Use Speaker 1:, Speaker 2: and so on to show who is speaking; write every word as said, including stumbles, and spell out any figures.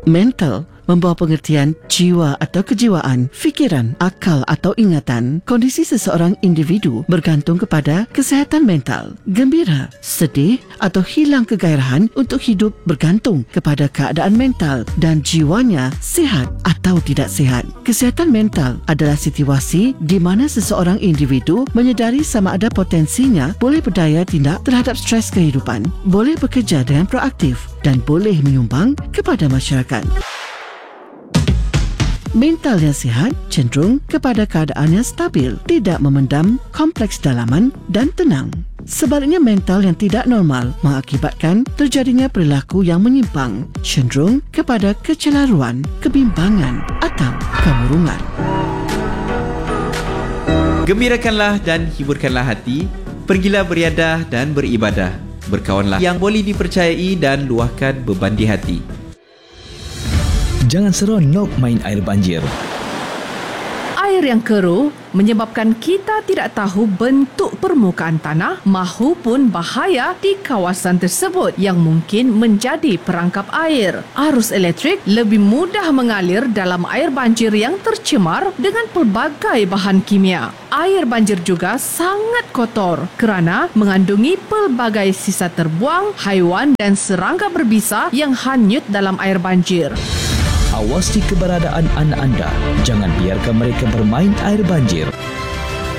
Speaker 1: Mental membawa pengertian jiwa atau kejiwaan, fikiran, akal atau ingatan. Kondisi seseorang individu bergantung kepada kesihatan mental. Gembira, sedih atau hilang kegairahan untuk hidup bergantung kepada keadaan mental dan jiwanya sihat atau tidak sihat. Kesihatan mental adalah situasi di mana seseorang individu menyedari sama ada potensinya boleh berdaya tindak terhadap stres kehidupan, boleh bekerja dengan proaktif dan boleh menyumbang kepada masyarakat. Mental yang sihat cenderung kepada keadaan yang stabil, tidak memendam, kompleks dalaman dan tenang. Sebaliknya, mental yang tidak normal mengakibatkan terjadinya perilaku yang menyimpang, cenderung kepada kecelaruan, kebimbangan atau kemurungan.
Speaker 2: Gembirakanlah dan hiburkanlah hati, pergilah beriadah dan beribadah, berkawanlah yang boleh dipercayai dan luahkan beban di hati.
Speaker 3: Jangan seronok main air banjir.
Speaker 4: Air yang keruh menyebabkan kita tidak tahu bentuk permukaan tanah mahupun bahaya di kawasan tersebut yang mungkin menjadi perangkap air. Arus elektrik lebih mudah mengalir dalam air banjir yang tercemar dengan pelbagai bahan kimia. Air banjir juga sangat kotor kerana mengandungi pelbagai sisa terbuang, haiwan dan serangga berbisa yang hanyut dalam air banjir.
Speaker 3: Awasi keberadaan anak anda. Jangan biarkan mereka bermain air banjir.